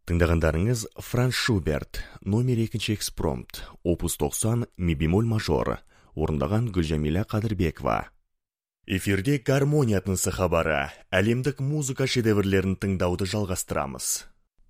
Тыңдағандарыңыз Франц Шуберт, номер 2 экспромт, опус 90 ми бемоль мажор, орындаған Гүлжамиля Қадырбекова. Эфирде гармония тынысы хабары, әлемдік музыка шедеврлерін тыңдауды жалғастырамыз.